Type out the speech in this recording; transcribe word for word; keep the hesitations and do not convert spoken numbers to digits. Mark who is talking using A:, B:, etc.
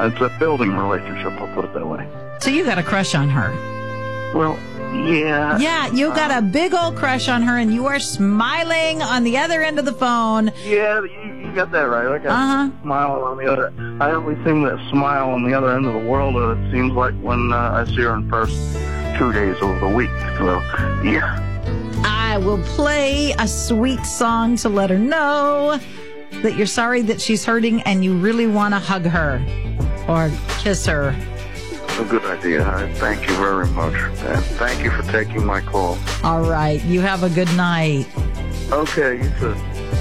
A: uh, it's a building relationship, I'll put it that way.
B: So you got a crush on her.
A: Well, yeah.
B: Yeah, you got
A: uh,
B: a big old crush on her, and you are smiling on the other end of the phone.
A: Yeah, you, you got that right. I got
B: Uh-huh.
A: a smile on the other. I only see that smile on the other end of the world, uh, it seems like when uh, I see her in person two days over the week. So, yeah.
B: I will play a sweet song to let her know that you're sorry that she's hurting and you really want to hug her or kiss her.
A: A good idea. I thank you very much. And thank you for taking my call.
B: All right. You have a good night.
A: Okay, you too.